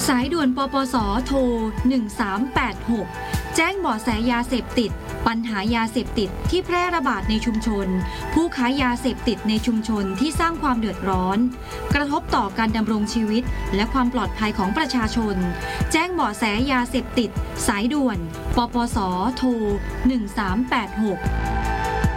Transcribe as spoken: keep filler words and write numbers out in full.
สายด่วนปปสโทรหนึ่งสามแปดหกแจ้งเบาะแสยาเสพติดปัญหายาเสพติดที่แพร่ระบาดในชุมชนผู้ค้ายาเสพติดในชุมชนที่สร้างความเดือดร้อนกระทบต่อการดำรงชีวิตและความปลอดภัยของประชาชนแจ้งเบาะแสยาเสพติดสายด่วนปปสโทรหนึ่งสามแปดหก